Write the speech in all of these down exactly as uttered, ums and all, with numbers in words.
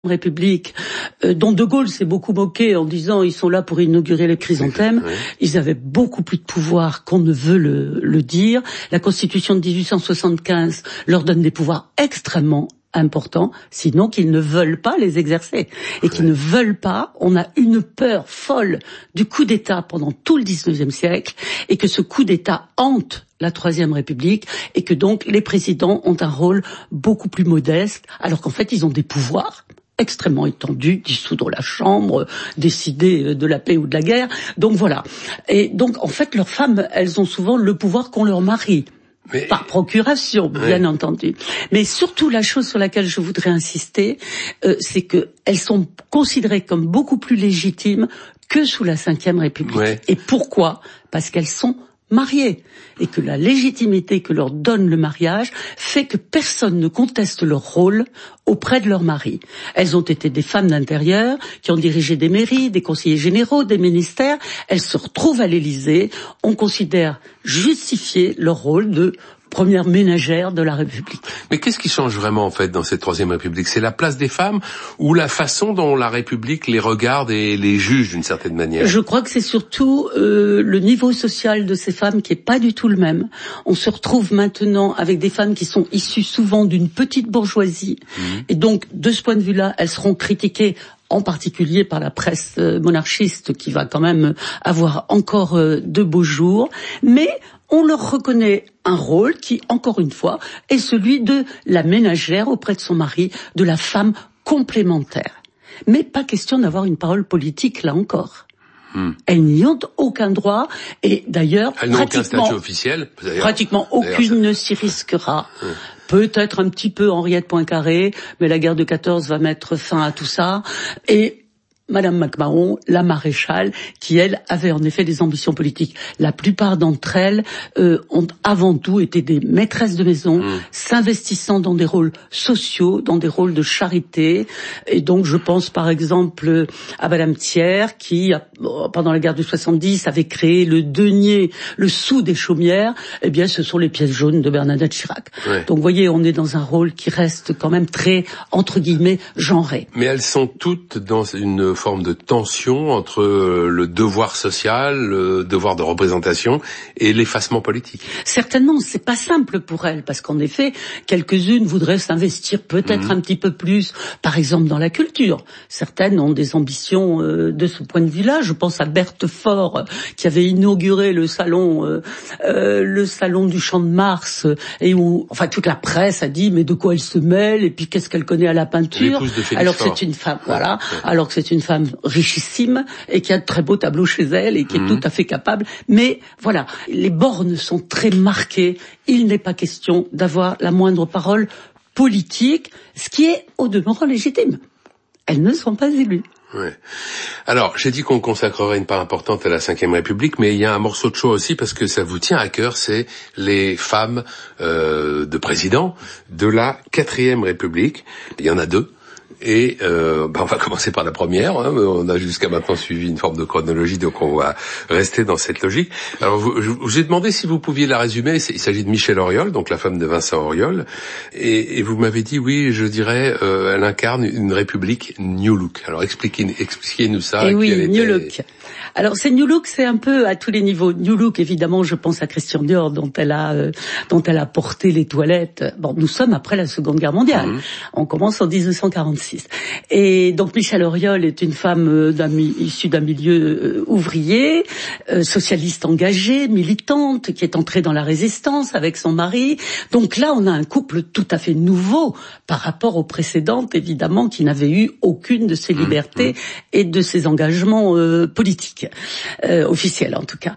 République, euh, dont De Gaulle s'est beaucoup moqué en disant ils sont là pour inaugurer les chrysanthèmes. Oui. Ils avaient beaucoup plus de pouvoir qu'on ne veut le, le dire. La Constitution de dix-huit cent soixante-quinze leur donne des pouvoirs extrêmement importants, sinon qu'ils ne veulent pas les exercer. Et qu'ils oui. ne veulent pas, on a une peur folle du coup d'État pendant tout le dix-neuvième siècle, et que ce coup d'État hante la Troisième République, et que donc les présidents ont un rôle beaucoup plus modeste, alors qu'en fait ils ont des pouvoirs extrêmement étendus, dissoudre la Chambre, décider de la paix ou de la guerre. Donc voilà. Et donc en fait leurs femmes, elles ont souvent le pouvoir qu'ont leurs maris. Mais... par procuration, bien oui. entendu. Mais surtout, la chose sur laquelle je voudrais insister, euh, c'est qu'elles sont considérées comme beaucoup plus légitimes que sous la Cinquième République. Oui. Et pourquoi ? Parce qu'elles sont mariées. Et que la légitimité que leur donne le mariage fait que personne ne conteste leur rôle auprès de leur mari. Elles ont été des femmes d'intérieur qui ont dirigé des mairies, des conseillers généraux, des ministères. Elles se retrouvent à l'Élysée. On considère justifier leur rôle de première ménagère de la République. Mais qu'est-ce qui change vraiment en fait dans cette Troisième République ? C'est la place des femmes ou la façon dont la République les regarde et les juge d'une certaine manière ? Je crois que c'est surtout euh, le niveau social de ces femmes qui est pas du tout le même. On se retrouve maintenant avec des femmes qui sont issues souvent d'une petite bourgeoisie, mmh. et donc de ce point de vue-là, elles seront critiquées en particulier par la presse monarchiste qui va quand même avoir encore de beaux jours, mais on leur reconnaît un rôle qui, encore une fois, est celui de la ménagère auprès de son mari, de la femme complémentaire. Mais pas question d'avoir une parole politique, là encore. Hmm. Elles n'y ont aucun droit, et d'ailleurs, elles n'ont aucun statut officiel. Pratiquement aucune ne s'y risquera. Hmm. Peut-être un petit peu Henriette Poincaré, mais la guerre de quatorze va mettre fin à tout ça. Et Madame Mac-Mahon, la maréchale, qui, elle, avait en effet des ambitions politiques. La plupart d'entre elles euh, ont avant tout été des maîtresses de maison, mmh. s'investissant dans des rôles sociaux, dans des rôles de charité. Et donc, je pense par exemple à Madame Thiers, qui, pendant la guerre de soixante-dix, avait créé le denier, le sou des chaumières. Eh bien, ce sont les pièces jaunes de Bernadette Chirac. Ouais. Donc, vous voyez, on est dans un rôle qui reste quand même très, entre guillemets, genré. Mais elles sont toutes dans une forme de tension entre le devoir social, le devoir de représentation et l'effacement politique. Certainement, c'est pas simple pour elles, parce qu'en effet, quelques-unes voudraient s'investir peut-être mmh. un petit peu plus, par exemple dans la culture. Certaines ont des ambitions euh, de ce point de vue-là. Je pense à Berthe Faure, qui avait inauguré le salon, euh, euh, le salon du Champ de Mars, et où, enfin, toute la presse a dit mais de quoi elle se mêle, et puis qu'est-ce qu'elle connaît à la peinture. Alors que c'est une femme, voilà. Ouais. Alors que c'est une femme richissime et qui a de très beaux tableaux chez elle et qui mmh. est tout à fait capable. Mais voilà, les bornes sont très marquées. Il n'est pas question d'avoir la moindre parole politique, ce qui est au demeurant légitime. Elles ne sont pas élues. Ouais. Alors, j'ai dit qu'on consacrerait une part importante à la Cinquième République, mais il y a un morceau de choix aussi parce que ça vous tient à cœur, c'est les femmes euh, de présidents de la Quatrième République. Il y en a deux. Et euh, ben on va commencer par la première. Hein. On a jusqu'à maintenant suivi une forme de chronologie, donc on va rester dans cette logique. Alors, vous, je vous ai demandé si vous pouviez la résumer. Il s'agit de Michèle Auriol, donc la femme de Vincent Auriol. Et, et vous m'avez dit, oui, je dirais, euh, elle incarne une république New Look. Alors, expliquez, expliquez-nous ça. Et oui, New Look. Alors, c'est New Look, c'est un peu à tous les niveaux. New Look, évidemment, je pense à Christian Dior, dont elle a, euh, dont elle a porté les toilettes. Bon, nous sommes après la Seconde Guerre mondiale. Mmh. On commence en dix-neuf cent quarante-six. Et donc, Michèle Auriol est une femme euh, d'un, issue d'un milieu euh, ouvrier, euh, socialiste engagée, militante, qui est entrée dans la résistance avec son mari. Donc là, on a un couple tout à fait nouveau par rapport aux précédentes, évidemment, qui n'avaient eu aucune de ces libertés mmh. et de ces engagements euh, politiques. Euh, officielle en tout cas.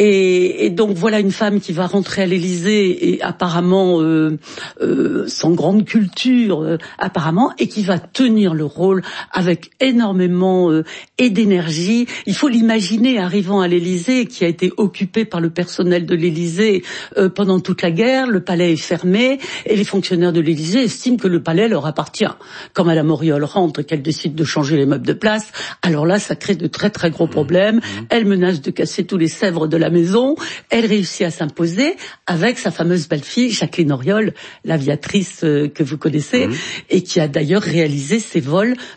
Et, et donc voilà une femme qui va rentrer à l'Élysée et apparemment euh, euh, sans grande culture euh, apparemment, et qui va tenir le rôle avec énormément euh, et d'énergie. Il faut l'imaginer arrivant à l'Élysée, qui a été occupé par le personnel de l'Élysée euh, pendant toute la guerre. Le palais est fermé et les fonctionnaires de l'Élysée estiment que le palais leur appartient. Quand Madame Auriol rentre et qu'elle décide de changer les meubles de place, alors là ça crée de très très gros problèmes. Mmh. Elle menace de casser tous les sèvres de la maison. Elle réussit à s'imposer avec sa fameuse belle-fille, Jacqueline Auriol, l'aviatrice euh, que vous connaissez, mmh. et qui a d'ailleurs réalisé ses vols